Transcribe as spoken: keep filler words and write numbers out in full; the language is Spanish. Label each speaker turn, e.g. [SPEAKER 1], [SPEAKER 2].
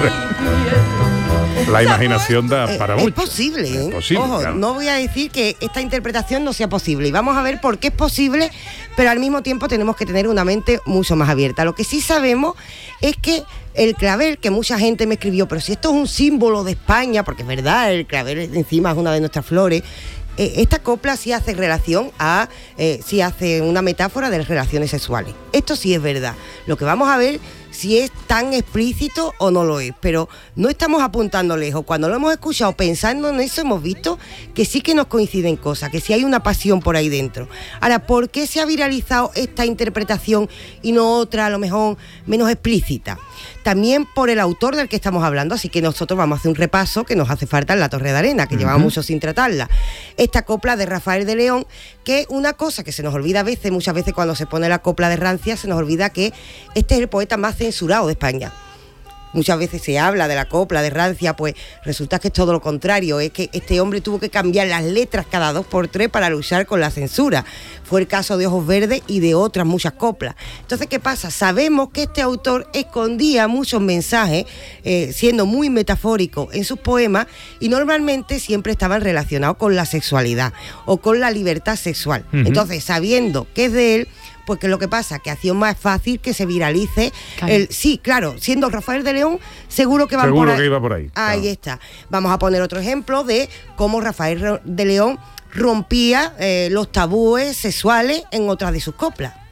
[SPEAKER 1] La imaginación da para
[SPEAKER 2] es,
[SPEAKER 1] mucho.
[SPEAKER 2] Es posible, ¿eh?
[SPEAKER 1] Es posible,
[SPEAKER 2] Ojo,
[SPEAKER 1] claro.
[SPEAKER 2] no voy a decir que esta interpretación no sea posible. Y vamos a ver por qué es posible, pero al mismo tiempo tenemos que tener una mente mucho más abierta. Lo que sí sabemos es que el clavel, que mucha gente me escribió, pero si esto es un símbolo de España, porque es verdad, el clavel encima es una de nuestras flores. Eh, esta copla sí hace relación a, eh, sí hace una metáfora de las relaciones sexuales. Esto sí es verdad. Lo que vamos a ver si es tan explícito o no lo es, pero no estamos apuntando lejos. Cuando lo hemos escuchado pensando en eso, hemos visto que sí que nos coinciden cosas, que sí hay una pasión por ahí dentro. Ahora, ¿por qué se ha viralizado esta interpretación y no otra, a lo mejor menos explícita? También por el autor del que estamos hablando, así que nosotros vamos a hacer un repaso que nos hace falta en La Torre de Arena, que uh-huh. llevamos mucho sin tratarla. Esta copla de Rafael de León, que es una cosa que se nos olvida a veces, muchas veces cuando se pone la copla de rancia, se nos olvida que este es el poeta más censurado de España. Muchas veces se habla de la copla de rancia, pues resulta que es todo lo contrario, es que este hombre tuvo que cambiar las letras cada dos por tres para luchar con la censura. Fue el caso de Ojos Verdes y de otras muchas coplas. Entonces, ¿qué pasa? Sabemos que este autor escondía muchos mensajes, eh, siendo muy metafórico en sus poemas, y normalmente siempre estaban relacionados con la sexualidad o con la libertad sexual. Uh-huh. Entonces, sabiendo que es de él, pues que lo que pasa, que hacía más fácil que se viralice. Claro. El, sí, claro, siendo Rafael de León, seguro que van
[SPEAKER 1] seguro
[SPEAKER 2] por ahí.
[SPEAKER 1] que iba por ahí.
[SPEAKER 2] Ahí
[SPEAKER 1] claro.
[SPEAKER 2] está. Vamos a poner otro ejemplo de cómo Rafael de León rompía eh, los tabúes sexuales en otras de sus coplas.